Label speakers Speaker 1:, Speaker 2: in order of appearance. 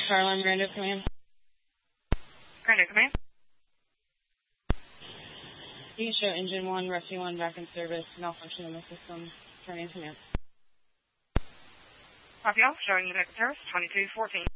Speaker 1: Fire alarm, Grando Command.
Speaker 2: Grando Command.
Speaker 1: You can show engine 1, rescue 1, back in service, malfunction in the system. Turn in command.
Speaker 2: Copy all, showing the back in service, 2214.